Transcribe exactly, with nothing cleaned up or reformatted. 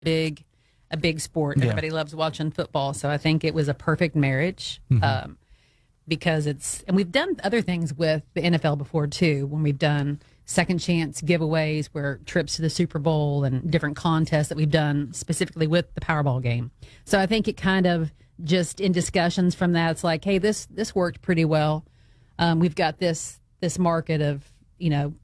big, a big sport. Yeah. Everybody loves watching football, so I think it was a perfect marriage. Mm-hmm. Um, because it's, and we've done other things with the N F L before too, when we've done second chance giveaways, where trips to the Super Bowl and different contests that we've done specifically with the Powerball game. So I think it kind of just in discussions from that, it's like, hey, this this worked pretty well. Um, we've got this this market of, you know,